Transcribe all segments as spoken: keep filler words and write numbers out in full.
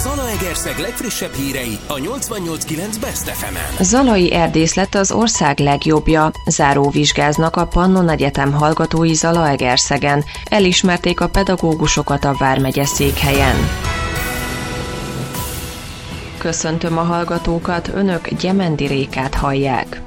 Zalaegerszeg legfrissebb hírei a nyolcvannyolc kilenc Best ef emen. Zalai erdész lett az ország legjobbja. Záróvizsgáznak a Pannon Egyetem hallgatói Zalaegerszegen. Elismerték a pedagógusokat a vármegye székhelyen. Köszöntöm a hallgatókat, önök Gyemendi Rékát hallják.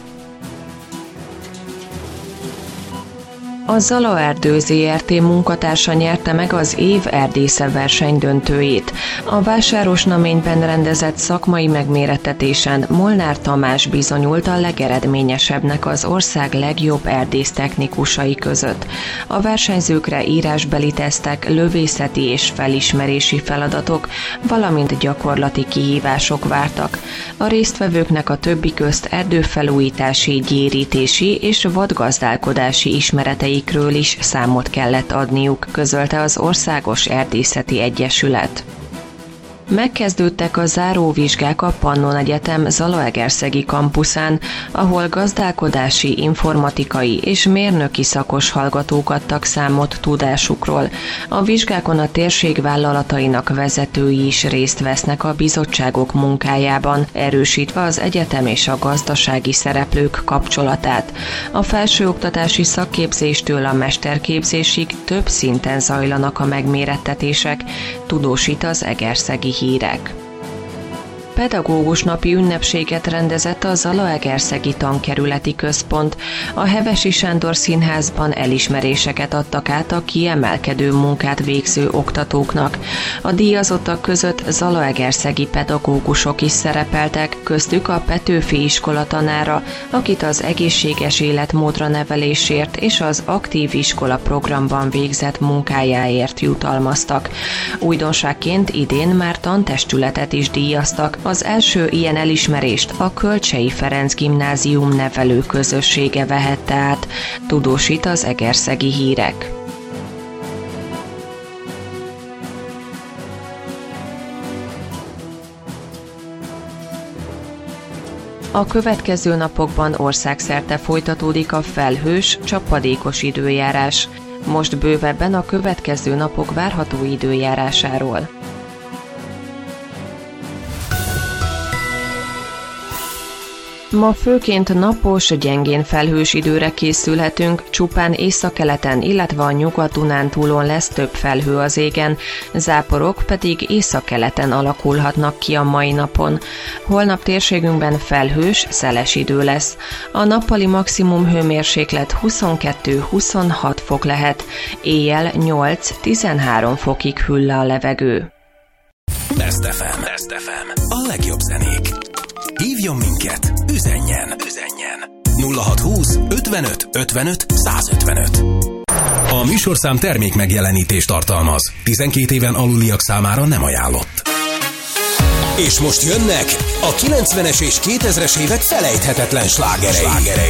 A Zalaerdő zé er té munkatársa nyerte meg az év erdésze verseny döntőjét. A Vásárosnaményben rendezett szakmai megmérettetésen Molnár Tamás bizonyult a legeredményesebbnek az ország legjobb erdész technikusai között. A versenyzőkre írásbeli tesztek, lövészeti és felismerési feladatok, valamint gyakorlati kihívások vártak. A résztvevőknek a többi közt erdőfelújítási, gyérítési és vadgazdálkodási ismeretei ről is számot kellett adniuk, közölte az Országos Erdészeti Egyesület. Megkezdődtek a záróvizsgák a Pannon Egyetem zalaegerszegi kampuszán, ahol gazdálkodási, informatikai és mérnöki szakos hallgatók adtak számot tudásukról. A vizsgákon a térség vállalatainak vezetői is részt vesznek a bizottságok munkájában, erősítve az egyetem és a gazdasági szereplők kapcsolatát. A felsőoktatási szakképzéstől a mesterképzésig több szinten zajlanak a megmérettetések, tudósít az egerszegi hírek. Pedagógus napi ünnepséget rendezett a Zalaegerszegi Tankerületi Központ. A Hevesi Sándor Színházban elismeréseket adtak át a kiemelkedő munkát végző oktatóknak. A díjazottak között zalaegerszegi pedagógusok is szerepeltek, köztük a Petőfi iskola tanára, akit az egészséges életmódra nevelésért és az aktív iskola programban végzett munkájáért jutalmaztak. Újdonságként idén már tantestületet is díjaztak. Az első ilyen elismerést a Kölcsey Ferenc Gimnázium nevelő közössége vehette át, tudósít az egerszegi hírek. A következő napokban országszerte folytatódik a felhős, csapadékos időjárás. Most bővebben a következő napok várható időjárásáról. Ma főként napos, gyengén felhős időre készülhetünk, csupán északkeleten, illetve a Nyugat-Dunántúlon lesz több felhő az égen, záporok pedig északkeleten alakulhatnak ki a mai napon. Holnap térségünkben felhős, szeles idő lesz. A nappali maximum hőmérséklet huszonkettő-huszonhat fok lehet, éjjel nyolc-tizenhárom fokig hűl le a levegő. Best ef em. Best ef em. A legjobb zenék. Hívjon minket, üzenjen, üzenjen. nulla hatszázhúsz ötvenöt ötvenöt százötvenöt. A műsorszám termék megjelenítést tartalmaz. tizenkét éven aluliak számára nem ajánlott. És most jönnek a kilencvenes és kétezres évek felejthetetlen slágerei.